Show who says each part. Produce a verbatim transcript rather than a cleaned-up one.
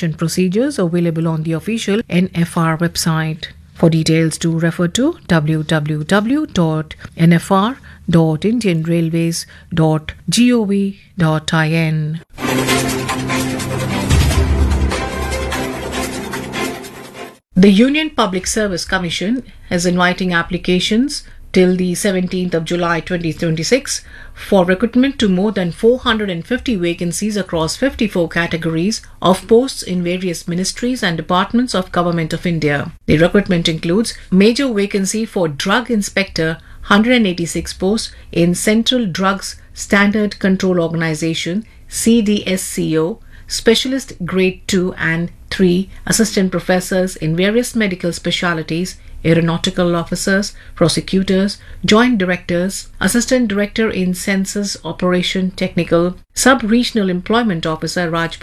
Speaker 1: examination procedures available on the official N F R website. For details, do refer to w w w dot n f r dot indian railways dot gov dot in. The Union Public Service Commission is inviting applications till the seventeenth of July twenty twenty-six for recruitment to more than four hundred fifty vacancies across fifty-four categories of posts in various ministries and departments of Government of India. The recruitment includes major vacancy for Drug Inspector, one hundred eighty-six posts in Central Drugs Standard Control Organisation, C D S C O, Specialist Grade two and three, Assistant Professors in various medical specialities, Aeronautical Officers, Prosecutors, Joint Directors, Assistant Director in Census Operation Technical, Sub-Regional Employment Officer Raj